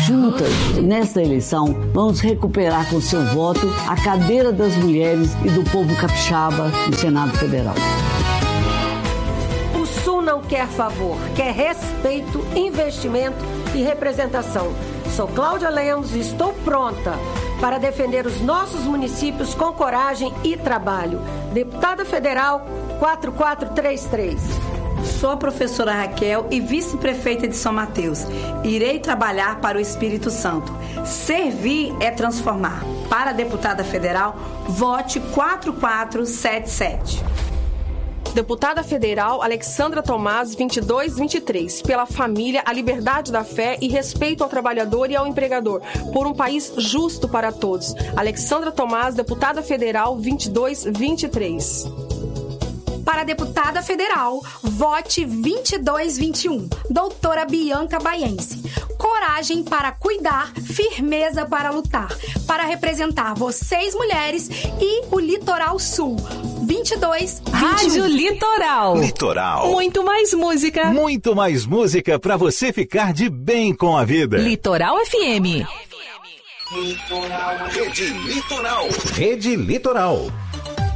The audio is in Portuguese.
Juntas, nesta eleição, vamos recuperar com seu voto a cadeira das mulheres e do povo capixaba no Senado Federal. O Sul não quer favor, quer respeito, investimento e representação. Sou Cláudia Lemos e estou pronta para defender os nossos municípios com coragem e trabalho. Deputada Federal 4433. Sou a professora Raquel e vice-prefeita de São Mateus. Irei trabalhar para o Espírito Santo. Servir é transformar. Para a deputada federal, vote 4477. Deputada Federal Alexandra Tomás, 2223. Pela família, a liberdade da fé e respeito ao trabalhador e ao empregador. Por um país justo para todos. Alexandra Tomás, deputada federal, 2223. Para a deputada federal, vote 2221. Doutora Bianca Baiense. Coragem para cuidar, firmeza para lutar. Para representar vocês, mulheres, e o Litoral Sul. 2221. Rádio Litoral. Litoral. Muito mais música. Muito mais música para você ficar de bem com a vida. Litoral FM. Rede Litoral. Rede Litoral.